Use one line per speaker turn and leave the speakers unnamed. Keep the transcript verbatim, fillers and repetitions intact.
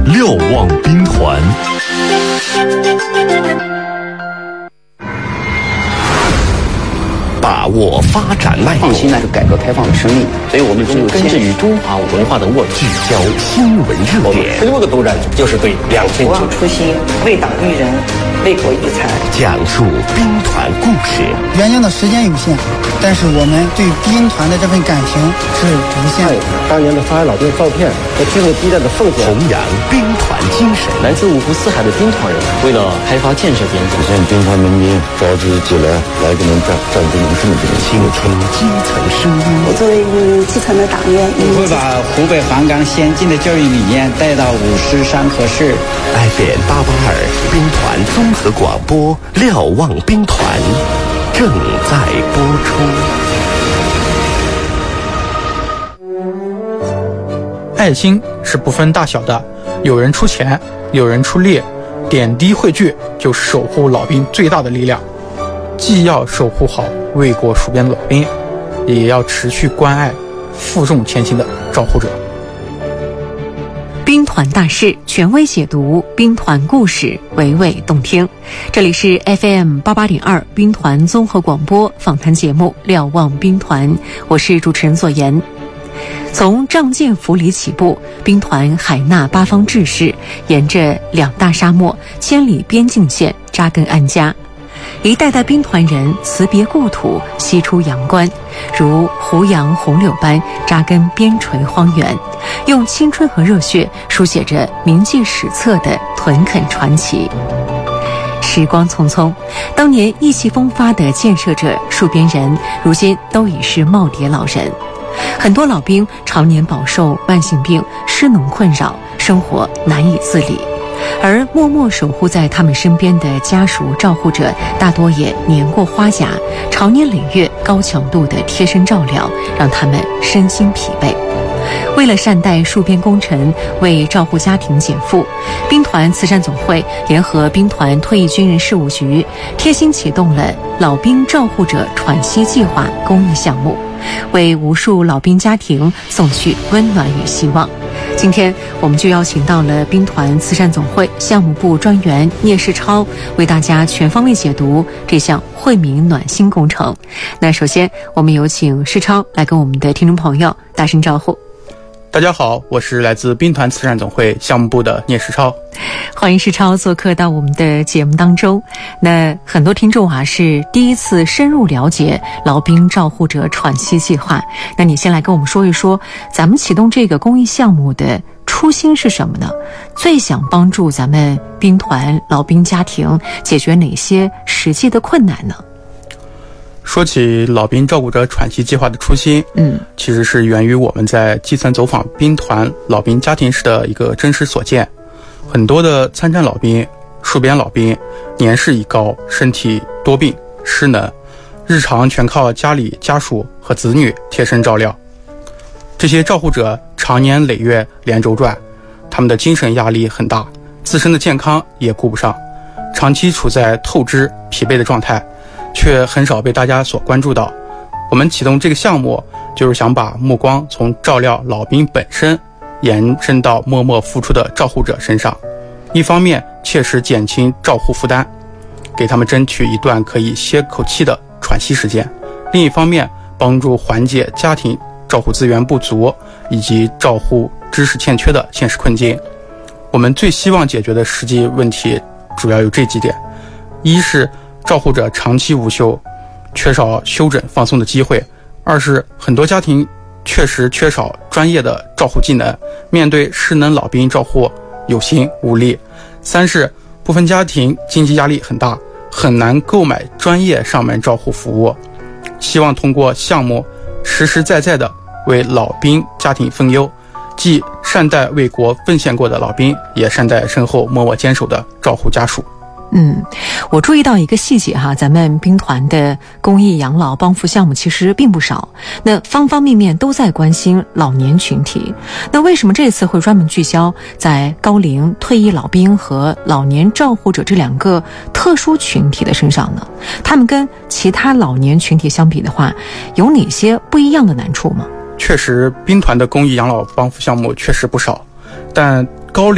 瞭望兵团。把握发展脉动，
创新呢是改革开放的胜利，所以我们只有根植于中华文化的沃土，
聚焦新闻热点。
十六个督战就是对两千
不忘初心，为党育人，为国育才。
讲述兵团故事。
原定的时间有限，但是我们对兵团的这份感情是无限的。
当年的上海老兵的照片和听了激烈的奉献，
弘扬兵团精神。
来自五湖四海的兵团人，为了开发建设边疆，
实现兵团民兵召集起来来给我们战战争勇士们这种
倾听基层声音。
我作为一名基层的党员，
我会把湖北黄冈先进的教育理念带到五师山河市。
F M 八八二兵团综合广播，瞭望兵团正在播
出。爱心是不分大小的，有人出钱，有人出力，点滴汇聚，就是守护老兵最大的力量。既要守护好为国戍边的老兵，也要持续关爱负重前行的照护者。
兵团大事，权威解读，兵团故事，娓娓动听。这里是 F M 八八点二兵团综合广播访谈节目《瞭望兵团》，我是主持人左岩。从仗剑扶犁起步，兵团海纳八方志士，沿着两大沙漠、千里边境线扎根安家。一代代兵团人辞别故土，西出阳关，如胡杨红柳般扎根边陲荒原，用青春和热血书写着铭记史册的屯垦传奇。时光匆匆，当年意气风发的建设者、戍边人，如今都已是耄耋老人。很多老兵常年饱受慢性病、失能困扰，生活难以自理。而默默守护在他们身边的家属照护者，大多也年过花甲，常年累月高强度的贴身照料，让他们身心疲惫。为了善待戍边功臣，为照顾家庭减负，兵团慈善总会联合兵团退役军人事务局，贴心启动了老兵照护者喘息计划公益项目，为无数老兵家庭送去温暖与希望。今天我们就邀请到了兵团慈善总会项目部专员聂世超，为大家全方位解读这项惠民暖心工程。那首先我们有请世超来跟我们的听众朋友打声招呼。
大家好，我是来自兵团慈善总会项目部的聂世超。
欢迎世超做客到我们的节目当中。那很多听众啊是第一次深入了解老兵照护者喘息计划，那你先来跟我们说一说咱们启动这个公益项目的初心是什么呢？最想帮助咱们兵团老兵家庭解决哪些实际的困难呢？
说起老兵照顾者喘息计划的初心，嗯，其实是源于我们在基层走访兵团老兵家庭时的一个真实所见。很多的参战老兵、戍边老兵年事已高，身体多病失能，日常全靠家里家属和子女贴身照料。这些照护者常年累月连轴转，他们的精神压力很大，自身的健康也顾不上，长期处在透支疲惫的状态，却很少被大家所关注到。我们启动这个项目，就是想把目光从照料老兵本身延伸到默默付出的照护者身上，一方面切实减轻照护负担，给他们争取一段可以歇口气的喘息时间；另一方面帮助缓解家庭照护资源不足以及照护知识欠缺的现实困境。我们最希望解决的实际问题主要有这几点：一是照护者长期无休，缺少休整放松的机会；二是很多家庭确实缺少专业的照护技能，面对失能老兵照护有心无力；三是部分家庭经济压力很大，很难购买专业上门照护服务。希望通过项目实实在在的为老兵家庭分忧，既善待为国奉献过的老兵，也善待身后默默坚守的照护家属。
嗯，我注意到一个细节哈，咱们兵团的公益养老帮扶项目其实并不少，那方方面面都在关心老年群体。那为什么这次会专门聚焦在高龄退役老兵和老年照护者这两个特殊群体的身上呢？他们跟其他老年群体相比的话，有哪些不一样的难处吗？
确实，兵团的公益养老帮扶项目确实不少，但高龄